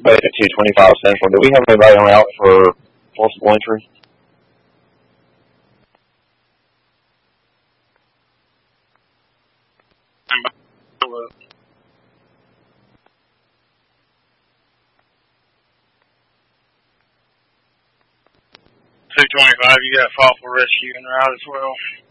Bay to 225 Central. Do we have anybody on route for forcible entry? $225, you got fall for rescue en route as well.